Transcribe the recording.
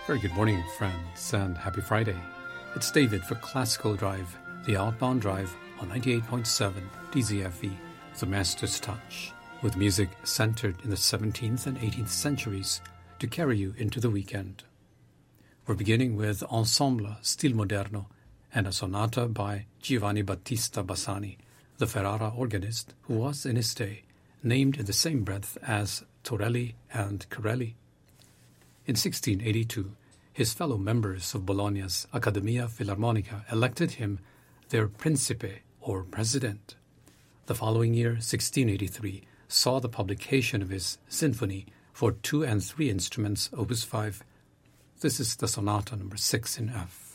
Very good morning, friends, and happy Friday. It's David for Classical Drive, the outbound drive on 98.7 DZFE, The Master's Touch, with music centered in the 17th and 18th centuries to carry you into the weekend. We're beginning with Ensemble Stil Moderno and a sonata by Giovanni Battista Bassani, the Ferrara organist who was, in his day, named in the same breath as Torelli and Corelli. In 1682, his fellow members of Bologna's Accademia Filarmonica elected him their principe, or president. The following year, 1683, saw the publication of his symphony for 2 and 3 instruments, Opus 5. This is the Sonata number 6 in F.